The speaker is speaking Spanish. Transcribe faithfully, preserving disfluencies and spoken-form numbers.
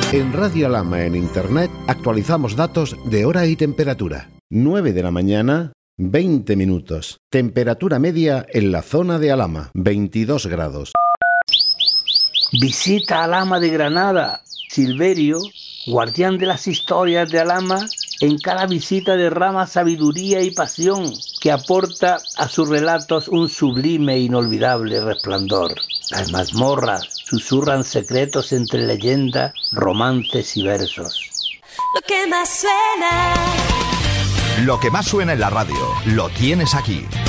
En Radio Alhama en Internet actualizamos datos de hora y temperatura. nueve de la mañana, veinte minutos. Temperatura media en la zona de Alhama, veintidós grados. Visita Alhama de Granada. Silverio, guardián de las historias de Alhama, en cada visita derrama sabiduría y pasión que aporta a sus relatos un sublime e inolvidable resplandor. Las mazmorras susurran secretos entre leyenda, romances y versos. Lo que más suena. Lo que más suena en la radio, lo tienes aquí.